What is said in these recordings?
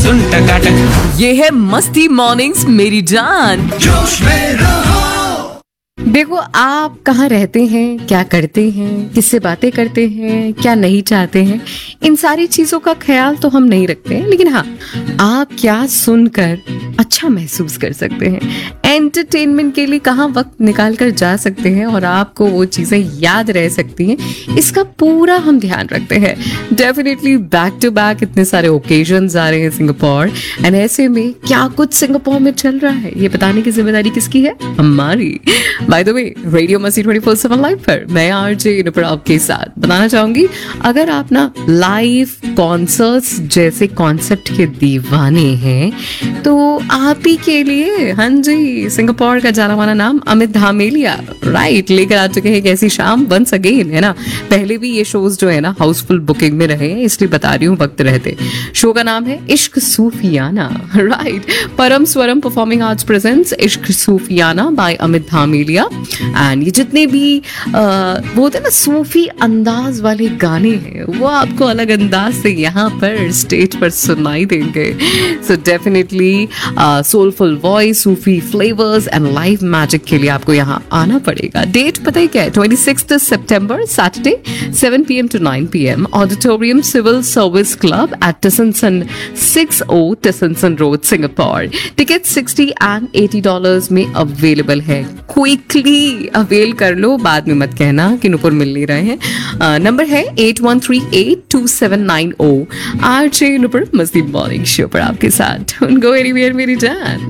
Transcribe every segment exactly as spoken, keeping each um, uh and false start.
सुन टकाटक। ये है मस्ती मॉर्निंग्स मेरी जान। जोश में रहो। देखो, आप कहाँ रहते हैं, क्या करते हैं, किससे बातें करते हैं, क्या नहीं चाहते हैं, इन सारी चीजों का ख्याल तो हम नहीं रखते हैं, लेकिन हाँ, आप क्या सुनकर अच्छा महसूस कर सकते हैं, एंटरटेनमेंट के लिए कहाँ वक्त निकाल कर जा सकते हैं और आपको वो चीजें याद रह सकती हैं, इसका पूरा हम ध्यान रखते हैं। डेफिनेटली बैक टू बैक इतने सारे ओकेजन्स आ रहे हैं सिंगापुर, एंड ऐसे में क्या कुछ सिंगापुर में चल रहा है ये बताने की जिम्मेदारी किसकी है? हमारी। बाय द वे, रेडियो मस्ती ट्वेंटी फोर सेवन लाइव पर मैं आरजे नुपुर आपके साथ बताना चाहूंगी, अगर आप ना लाइव कॉन्सर्ट्स जैसे कॉन्सेप्ट के दीवाने हैं तो आप ही के लिए, हाँ जी, सिंगापुर का जाना माना नाम अमित धामेलिया राइट लेकर आ चुके हैं एक ऐसी शाम वंस अगेन, है ना। पहले भी ये शोज जो है ना हाउसफुल बुकिंग में रहे हैं, इसलिए बता रही हूँ वक्त रहते। शो का नाम है इश्क सूफियाना, राइट। परम स्वरम परफॉर्मिंग आर्ट्स प्रेजेंट्स इश्क सूफियाना बाय अमित धामेलिया। एंड ये जितने भी आ, वो होते हैं ना सूफी अंदाज वाले गाने हैं, वो आपको अलग अंदाज से यहाँ पर स्टेज पर सुनाई देंगे। So definitely soulful voice, Sufi flavours and live magic के लिए आपको यहाँ आना पड़ेगा। डेट पता ही क्या है? Twenty sixth September Saturday seven P M to nine P M auditorium civil service club eight टिसनसन six O टिसनसन road Singapore. Ticket sixty and eighty dollars में अवेलेबल है। क्विकली अवेल कर लो, बाद में मत कहना कि नुपुर मिल नहीं रहे हैं। नंबर है eight one three eight to seven nine O. RJ Nupur मस्ती मॉर्निंग शो पर आपके साथ। गो एनीवेयर मेरी जान।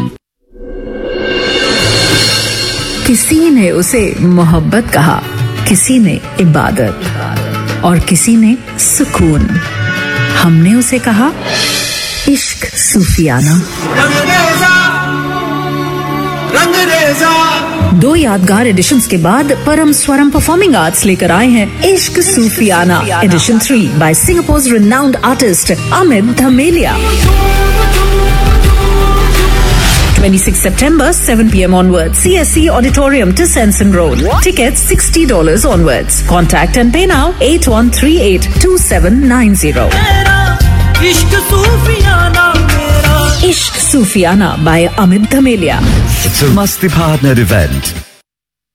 किसी ने उसे मोहब्बत कहा, किसी ने इबादत और किसी ने सुकून। हमने उसे कहा इश्क सूफियाना। दो यादगार एडिशंस के बाद परम स्वरम परफॉर्मिंग आर्ट्स लेकर आए हैं इश्क सूफियाना addition three by सिंगापुर's renowned artist Amit धमेलिया। twenty-sixth September seven p m onwards, C S C Auditorium to Sensen Road. Tickets sixty dollars onwards. Contact and pay now eight one three eight two seven nine zero. इश्क सूफियाना मेरा। Ishq Sufiana by Amit Dhamelia. It's a Masti Partner event.